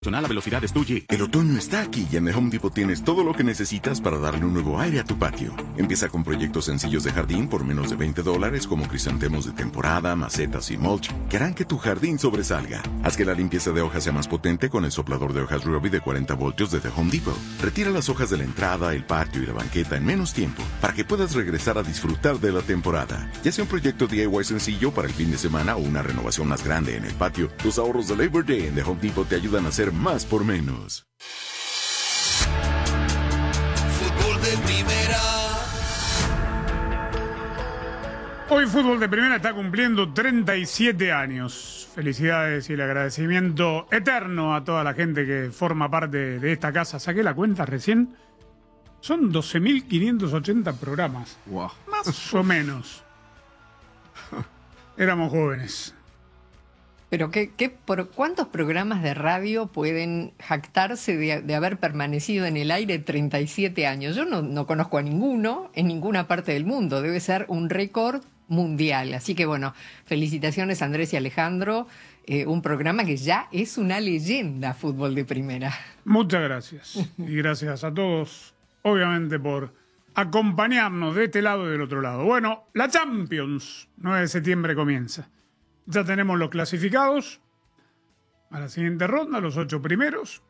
La velocidad es tuya. El otoño está aquí y en The Home Depot tienes todo lo que necesitas para darle un nuevo aire a tu patio. Empieza con proyectos sencillos de jardín por menos de $20 como crisantemos de temporada, macetas y mulch que harán que tu jardín sobresalga. Haz que la limpieza de hojas sea más potente con el soplador de hojas Ryobi de 40 voltios de The Home Depot. Retira las hojas de la entrada, el patio y la banqueta en menos tiempo para que puedas regresar a disfrutar de la temporada. Ya sea un proyecto DIY sencillo para el fin de semana o una renovación más grande en el patio, los ahorros de Labor Day en The Home Depot te ayudan a hacer más por menos. Fútbol de primera. Hoy Fútbol de Primera está cumpliendo 37 años. Felicidades y el agradecimiento eterno a toda la gente que forma parte de esta casa. Saqué la cuenta recién. Son 12.580 programas. Wow. Más o menos. Éramos jóvenes. Pero ¿por cuántos programas de radio pueden jactarse de haber permanecido en el aire 37 años? Yo no conozco a ninguno en ninguna parte del mundo. Debe ser un récord mundial. Así que bueno, felicitaciones Andrés y Alejandro. Un programa que ya es una leyenda, Fútbol de Primera. Muchas gracias. Y gracias a todos, obviamente, por acompañarnos de este lado y del otro lado. Bueno, la Champions, 9 de septiembre comienza. Ya tenemos los clasificados a la siguiente ronda, los 8 primeros.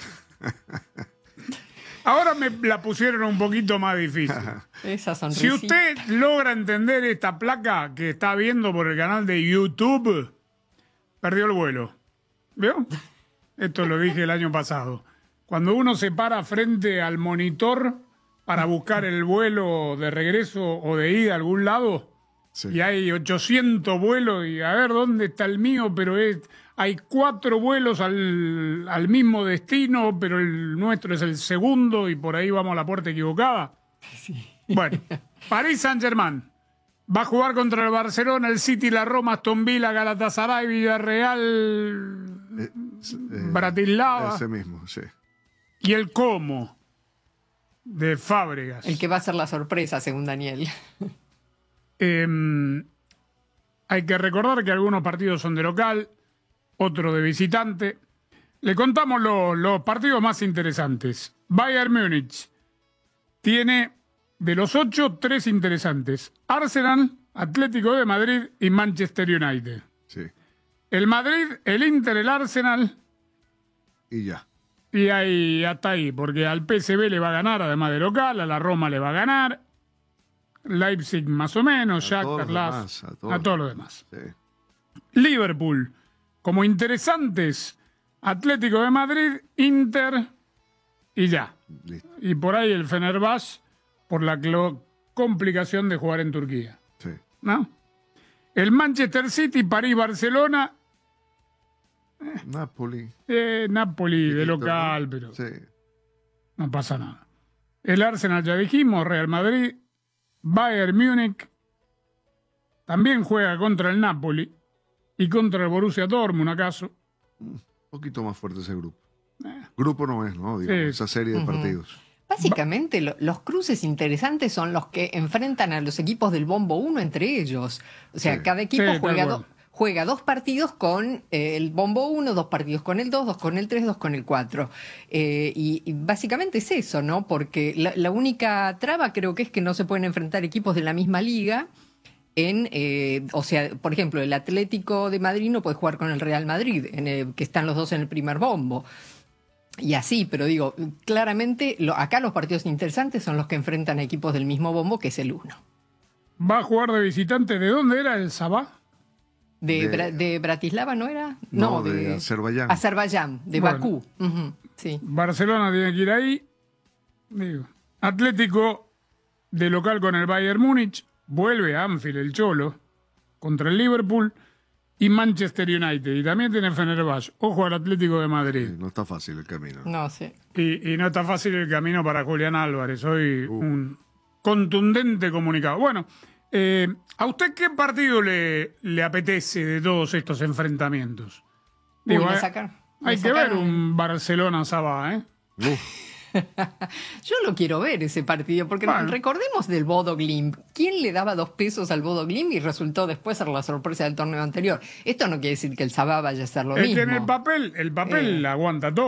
Ahora me la pusieron un poquito más difícil. Esa sonrisita. Si usted logra entender esta placa que está viendo por el canal de YouTube, perdió el vuelo. ¿Vio? Esto lo dije el año pasado. Cuando uno se para frente al monitor para buscar el vuelo de regreso o de ida a algún lado, sí, y hay 800 vuelos y a ver dónde está el mío, pero hay 4 vuelos al mismo destino, pero el nuestro es el segundo y por ahí vamos a la puerta equivocada. Sí. Bueno, París Saint-Germain va a jugar contra el Barcelona, el City, la Roma, Aston Villa, Galatasaray, Villarreal, Bratislava. Ese mismo, sí. Y el Como de Fábregas. El que va a ser la sorpresa, según Daniel. Hay que recordar que algunos partidos son de local, otros de visitante. Le contamos los partidos más interesantes. Bayern Múnich tiene de los 8, 3 interesantes. Arsenal, Atlético de Madrid y Manchester United. Sí. El Madrid, el Inter, el Arsenal. Y ya. Y ahí, hasta ahí, porque al PSV le va a ganar, además de local, a la Roma le va a ganar. Leipzig más o menos, Shakhtar, a todos los demás. Sí. Liverpool, como interesantes, Atlético de Madrid, Inter y ya. Listo. Y por ahí el Fenerbahce por la complicación de jugar en Turquía. Sí. ¿No? El Manchester City, París, Barcelona. Napoli. Napoli de local, ¿no? pero sí, no pasa nada. El Arsenal ya dijimos, Real Madrid, Bayern Múnich también juega contra el Napoli y contra el Borussia Dortmund, ¿acaso? un poquito más fuerte ese grupo. Grupo no es, ¿no? Digamos, Sí. esa serie de partidos. Básicamente, los cruces interesantes son los que enfrentan a los equipos del Bombo 1 entre ellos. O sea, Sí. cada equipo Sí, juega 2 partidos con el Bombo 1, 2 partidos con el 2, 2 con el 3, 2 con el 4. Y básicamente es eso, ¿no? Porque la única traba creo que es que no se pueden enfrentar equipos de la misma liga. O sea, por ejemplo, el Atlético de Madrid no puede jugar con el Real Madrid, que están los dos en el primer bombo. Y así, pero digo, claramente acá los partidos interesantes son los que enfrentan a equipos del mismo bombo, que es el 1. Va a jugar de visitante. ¿De dónde era el Sabah? ¿De Bratislava no era? No, de Azerbaiyán. Azerbaiyán, de Bueno. Bakú. Ujú, sí. Barcelona tiene que ir ahí. Digo, Atlético de local con el Bayern Múnich. Vuelve a Anfield el Cholo contra el Liverpool. Y Manchester United. Y también tiene Fenerbahce. Ojo al Atlético de Madrid. Sí, no está fácil el camino. No sé. Y no está fácil el camino para Julián Álvarez. Hoy un contundente comunicado. Bueno, ¿a usted qué partido le apetece de todos estos enfrentamientos? Digo, Me sacaron. hay que ver un Barcelona-Sabah, ¿eh? Yo lo quiero ver ese partido, porque Bueno. recordemos del Bodo Glimt. ¿Quién le daba 2 pesos al Bodo Glimt y resultó después ser la sorpresa del torneo anterior? Esto no quiere decir que el Sabah vaya a hacer lo Es mismo. que en el papel aguanta todo.